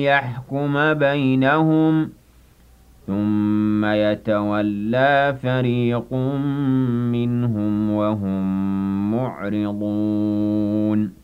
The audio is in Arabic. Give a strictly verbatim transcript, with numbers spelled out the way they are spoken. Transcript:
يحكم بينهم ثم يتولى فريق منهم وهم معرضون